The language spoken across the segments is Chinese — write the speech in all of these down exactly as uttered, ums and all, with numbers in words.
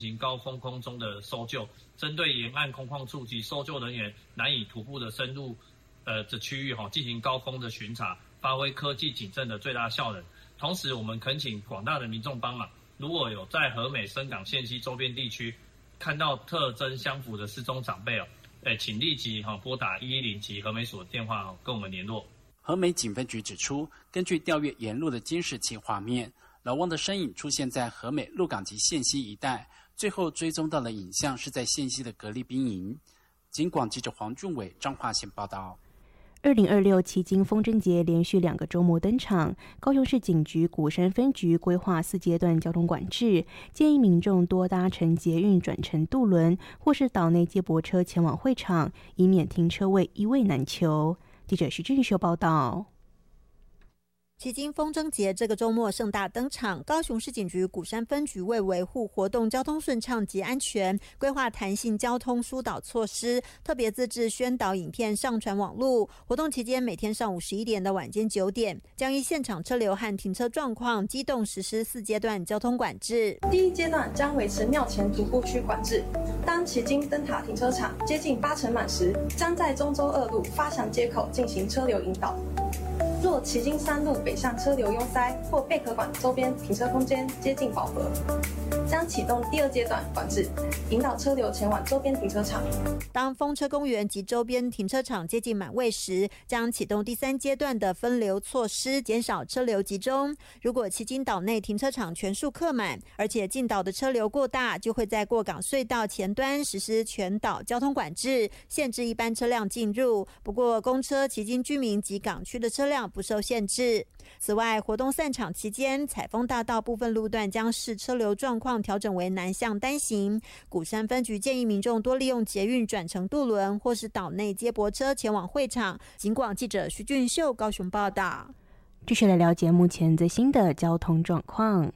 行高风空中的搜救，针对沿岸空旷处及搜救人员难以徒步的深入呃的区域哈，进行高空的巡查，发挥科技警政的最大效能。同时，我们恳请广大的民众帮忙，如果有在和美深港县西周边地区看到特征相符的失踪长辈哦，诶，请立即哈拨打一一零及和美所电话哦跟我们联络。 和美警分局指出，根据调阅沿路的监视器画面，老汪的身影出现在和美鹿港及线西一带。最后追踪到的影像是在线西的格力兵营。警广记者黄俊伟彰化县报道。 二零二六旗津风筝节连续两个周末登场，高雄市警局鼓山分局规划四阶段交通管制，建议民众多搭乘捷运转乘渡轮或是岛内接驳车前往会场，以免停车位一位难求。记者徐俊秀报道。 旗津风筝节这个周末盛大登场，高雄市警局鼓山分局为维护活动交通顺畅及安全，规划弹性交通疏导措施，特别自制宣导影片上传网路。活动期间每天上午十一点到晚间九点，将依现场车流和停车状况机动实施四阶段交通管制。 第一阶段将维持庙前徒步区管制，当旗津灯塔停车场接近八成满时，将在中州二路发祥街口进行车流引导。若旗津三路北向车流拥塞或贝壳馆周边停车空间接近饱和，将启动第二阶段管制，引导车流前往周边停车场。 当风车公园及周边停车场接近满位时，将启动第三阶段的分流措施，减少车流集中。如果旗津岛内停车场全数客满，而且进岛的车流过大，就会在过港隧道前端实施全岛交通管制，限制一般车辆进入。不过，公车、旗津居民及港区的车辆不受限制。此外，活动散场期间，采丰大道部分路段将视车流状况调整为南向单行。鼓山分局建议民众多利用捷运转乘渡轮或是岛内接驳车前往会场。警广记者徐俊秀高雄报道。 继续来了解目前最新的交通状况。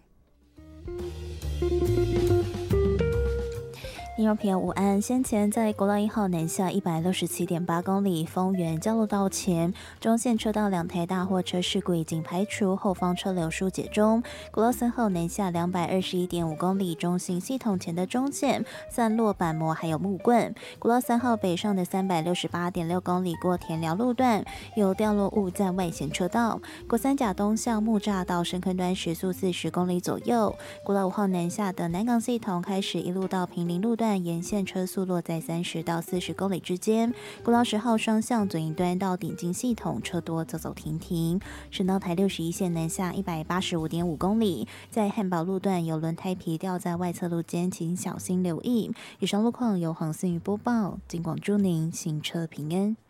听众朋友午安，先前在国道一号南下一百六十七点八公里丰原交流道前，中线车道两台大货车事故已经排除，后方车流疏解中。国道三号南下两百二十一点五公里中型系统前的中线散落板模还有木棍。国道三号北上的三百六十八点六公里过田寮路段有掉落物在外线车道。国三甲东向木栅到深坑端时速四十公里左右。国道五号南下的南港系统开始一路到平林路段沿线车速落在三十到四十公里之间。国道十号双向左营端到顶进系统车多走走停停。省道台六十一线南下一百八十五点五公里，在汉宝路段有轮胎皮掉在外侧路间，请小心留意。以上路况由黄思雨播报，警广祝您行车平安。